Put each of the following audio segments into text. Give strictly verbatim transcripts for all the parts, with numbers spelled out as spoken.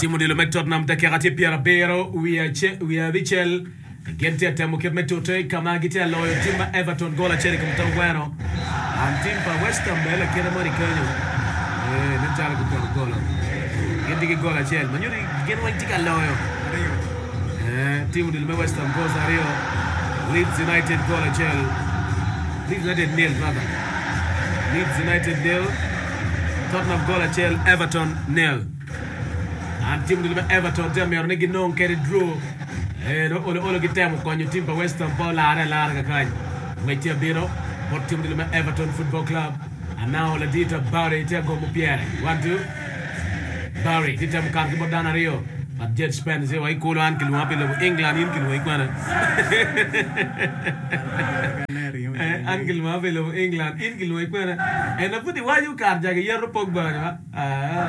timu dilo Tottenham takirati Pierre Bero wia Vichel gente temo ke metote kama gite loyo timu Everton gola cheri kumta bueno antimpa West Ham bela kera mari kanyo eh nitala ku gola gente ke gola chel manyuri gen wanti ka loyo eh timu dilo West Ham goes Rio Leeds United gola chel Leeds United nil brother Leeds United nil Tottenham gola chel Everton nil and team dilo Everton dem yor negi non kere draw eh no olo olo gitemo konyo timba West Ham po lara lara kan metia biro por team dilo Everton Football Club and now la dita Barry tego mo Pierre one two Barry dita mo kan ko dana Rio but Jet Spence se wai ko lan kilu apelo England in kilu ikwana eh angel ma apelo England in kilu ikwana e na puti waju kar jage yerro Pogba ah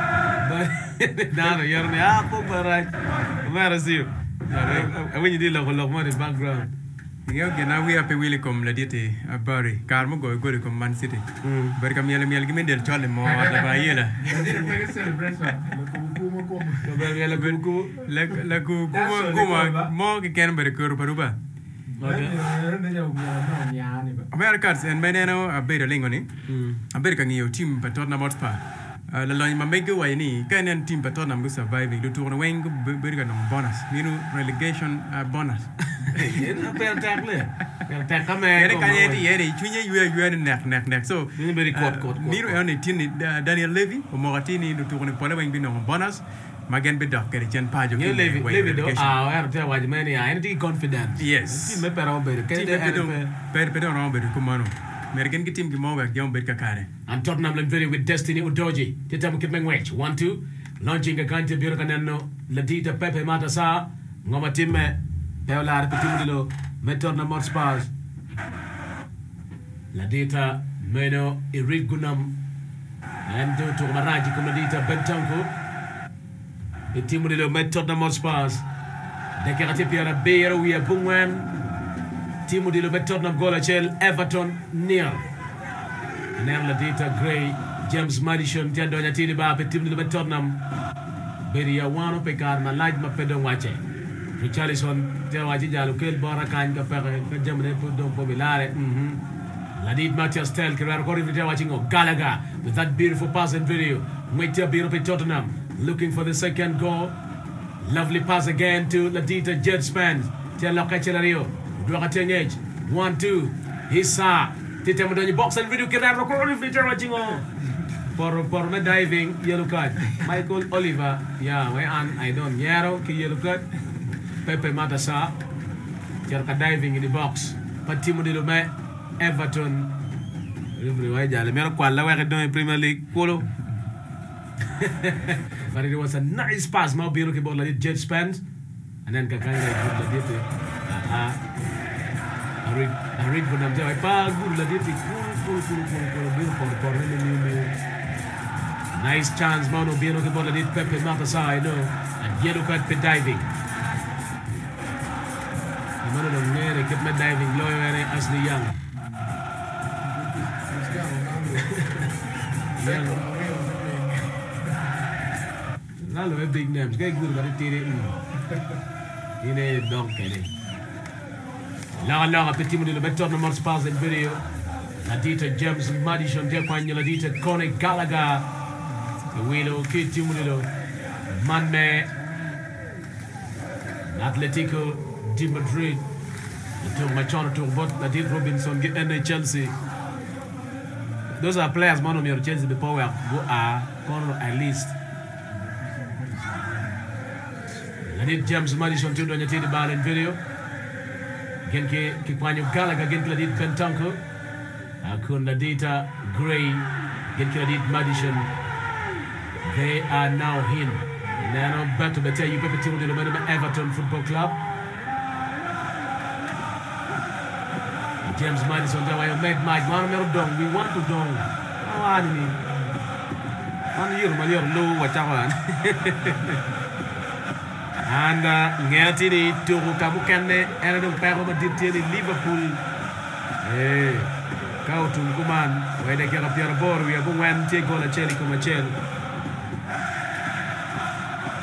Nano, you're ah, Pogba right. Where is you? When you did look look more in background. Yeah, okay, now we have to welcome la dite a Barry. Carmo go go to Man City. But come here, me give me del chole mo la bayela. La la ku kuma kuma mo ke ken ber kur paruba. Americans and meneno a better lingoni. A better can you team but Tottenham Hotspur. La line ma make way ni kanen team but Tottenham go surviving the tournament wing berga no bonus minu relegation bonus na per tackle per tackle me ere kanye ti ere chunye yu yu nek nek nek so ni very court court minu on tin Daniel Levy o mogatini no tournament pole wing no bonus magen be doc kere chen pajo ni Levy Levy do ah er te waj meni I need confidence yes ti me pero be ke per per no be kumano American team ki mo wek jom bet kakare and Tottenham len very with Destiny Udoji titam kit mengwech one two launching a kante biro kaneno ladita Pepe Matasa ngoma timme peolar pitimdilo Tottenham Hotspur ladita meno Irid Gunam and do to maraji kum ladita Bentanko pitimdilo Tottenham Hotspur dekati Pierre Bero wi bungwen timu dilo Tottenham gola chel Everton nil nem la dita Gray James Madison tendo nyatili ba pe timu dilo Tottenham beria wano pe kar na laj ma pe don wache Richarlison te waji jalu kel bora kan ka pe ka jamne pu don po milare mhm la dit Matthias Tel ki rar ko ri te wachi ngo Gallagher with that beautiful pass and video Metia biro pe Tottenham looking for the second goal lovely pass again to Ladita Jet Spence te lo ka chelario Duakatengej one two Hisa titemo donyi box and video kiraro ko ri video watching on por por me diving yellow card Michael Oliver yeah we an I don't yero ki yellow card Pepe Matasa jerka diving in the box patimo de me Everton referee way jale mero kwalla waxe don Premier League polo but it was a nice pass ma biro ki bola Jet Spence and then kakanga good la dite ah Arid Arid Gunam jawai pa good la dite cool cool cool cool biro por por ni ni nice chance mano biro ki bola dite Pepe Matasa I know and yellow card pe diving mano no nere kip me diving loyo ere Ashley Young Nalo e big names kay good ba tire ine donc ele la la petit mo de Tottenham Hotspur in video la dita James Madison de kwanya la dita Conor Gallagher the wheel kiti mo de man me Atletico de Madrid to Machado to bot la dita Robinson get in Chelsea those are players man of Chelsea before we go are corner at least I need James Madison to do the ball in video. Again, ki kwanyo Gallagher again ki ladit Bentanko. Akun ladita Gray. Again ki ladit Madison. They are now in. Nano better better you better team with the Everton Football Club. James Madison that way made Mike one mero dong. We want to dong. Oh ani. Ani yur malior low wachawan. And ngati ni turu kabukane era dong pero maditi ni Liverpool eh kau tungkuman wede kira Pierre Boro ya bungwen te gola cheli kuma chel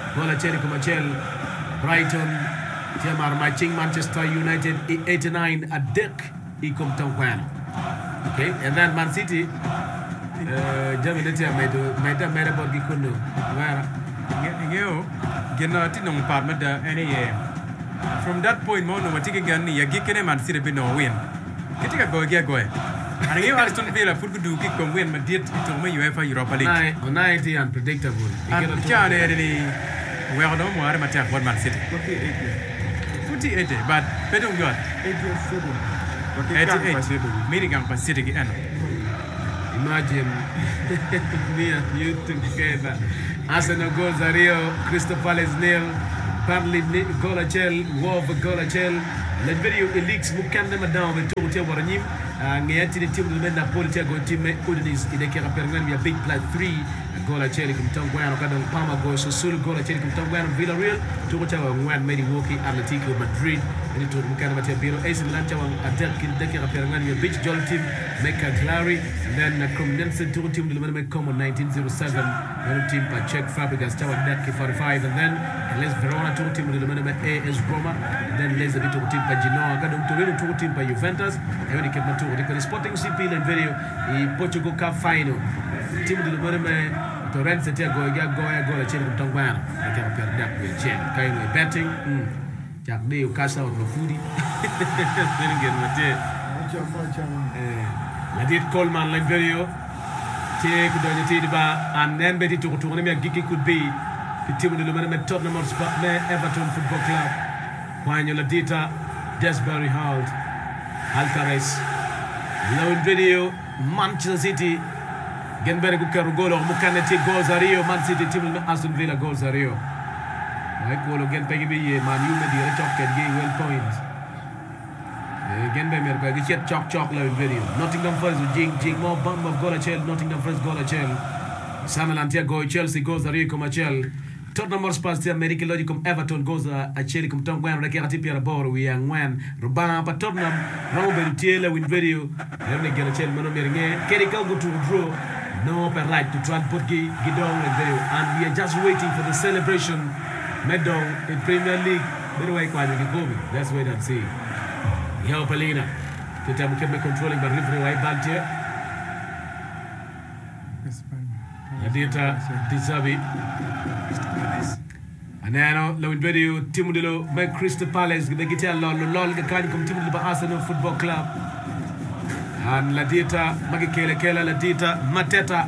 goal acheli kuma chel Brighton tiamar matching Manchester United eighty-nine adek ikum tangwana. Okay, and then Man City uh jami de tia medo meta mere bor gi kunno wara ngeo gena ti no parma da any from that point mo no matike ganni ya gikene Man City be no win kitika go ge go and ngeo Aston Villa foot du ki ko win madit to mo UEFA Europa League nai onai unpredictable and chane ni where no mo are mata for Man City forty-eight but pedong got eighty-eight meaning am City ki ano. Imagine me and you together. Arsenal goal Zario, Crystal Palace nil, Burnley goal achel, Wolves goal achel. Le video elix mukanda madam beto tia waranyim. Ngayati ni timu de Napoli tia go team Udinese idekera perngani ya big plus three goal achel kumtangwana kadang Palma goal Susul goal achel kumtangwana Villarreal tuko tia ngwan Milwaukee Atletico Madrid ini tu mukanda matia biro A C Milan tia adel kidekera perngani ya beach jol team Mecca Clary. Then Cremonese to team the Lemon Como nineteen oh seven, one team by Czech Fabregas Tower Deck forty-five, and then Les Verona to team the Lemon A S Roma, and then Les a bit of team by Genoa, Gadon Torino to team by Juventus, and when he came to the Sporting C P and video, the Portugal Cup final. Team the Lemon Torrens at Go Goya Gola Chen Tongwana, I can't pair that with Chen, kind of betting. Jack Deo Casa or Foodie. Then again, what Nadit Coleman like video take the Tidiba and then Betty to tournament Giki could be the team with the Lumen Tottenham Hotspur Everton Football Club Juanjo Ladita Desbury Holt Alcaraz low video Manchester City Genberg Karugolo Mukaneti goals Rio Man City team Aston Villa goals Rio like Polo again Peggy Man you made the top can gain well points. Again by Merca, get yet chalk chalk live video. Nottingham Forest with Jing Jing more bomb of Golachel, Nottingham Forest Golachel. Samuel Antia Chelsea goes a Rico Machel. Tottenham Hotspur the American Logicum Everton goes a Chelicum Tom Gwen, Rakati Pierre Bor, we and when Ruban, but Tottenham, Robert Taylor with video. Then they get a Chel Monomere, Kerrical go to draw. No per right to try and put Gidon and video. And we are just waiting for the celebration. Medon in Premier League. Anyway, let's wait and see. Yao Palina. The time we kept controlling but referee right back here. Adita Tisabi. And now low video Timudilo by Crystal Palace. The guitar lol lol the kind come Timudilo by Arsenal Football Club. And Ladita Magikele Kela Ladita Mateta.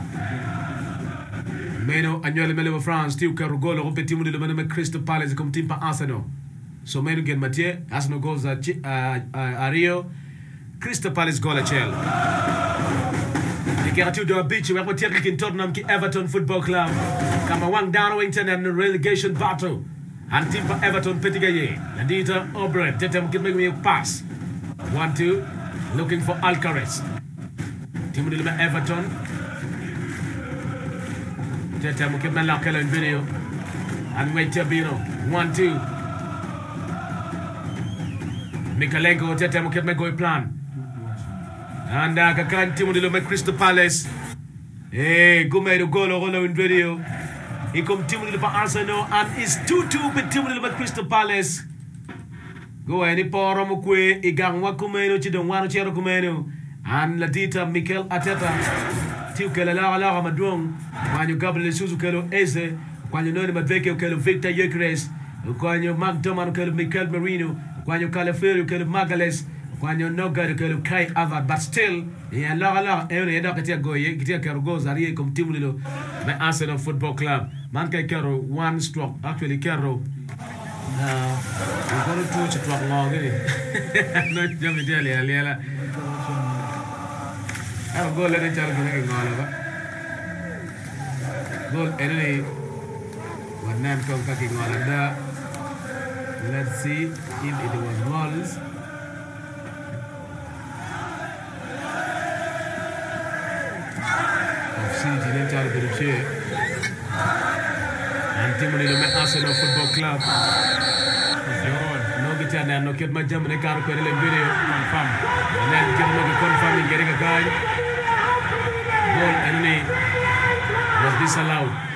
Meno Agnole Melo France, Tiu Carugolo, Opetimu de Maname Crystal Palace, come team pa Arsenal. So Meno get Mathieu, Arsenal goes at uh, Rio, Crystal Palace goal at Chel. The Garatu do a beach, we have a technique in Tottenham, Everton Football Club. Kamawang Darwington and the relegation battle. And team pa Everton Petigaye, Ladita Obre, Tetem can make me a pass. One, two, looking for Alcaraz. Team de Everton. Tetem can make Lakela in video. And wait Tabino. One, two. Mikalenko Tetem can make a plan. And uh, Kakan Timo de Lume Crystal Palace. Hey, go made a goal or in video. He come Timo de Lume Arsenal and it's two two with Timo de Lume Crystal Palace. Go any poro mukwe igang wakumeno chidong wano chero kumeno. And Ladita Mikel Arteta. Tiu kele la la madrong. Kwanyo Gabriel Suzu kelo Eze. Kwanyo Noni Madveke kelo Victor Yekres. Kwanyo McDoman kelo Mikel Marino. Kwanyo Calaferio kelo Magales. Kwanyo Noga kelo Kai Avad. But still, yeah, la la every head up at Goye, Gitia Kero Zarie come Timulilo by Arsenal Football Club. Manka Kero one stroke. Actually Kero. Uh, we're going to touch it from long. Not Jimmy Jelly, Aliela. I'll go let it tell you goal enemy. One name come cutting all under. Let's see if it was goals. Of City, let's try to get a share. And Timothy the Arsenal Football Club. No guitar now, no kid my jump in the car video. Confirm. And then get no confirming getting a guy. Goal enemy was disallowed.